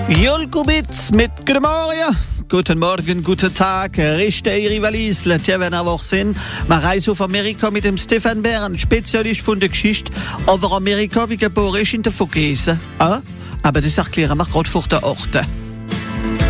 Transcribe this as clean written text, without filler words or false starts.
Jolkubitz mit Guten Morgen. Guten Morgen, guten Tag. Richte Ihre Valise. Tja, wenn ihr auch sind, wir reisen auf Amerika mit dem Stefan Bern, Spezialist von der Geschichte. Aber Amerika, wie geboren ist in der Vogesen. Ah? Aber das erklären wir gerade vor der Orte.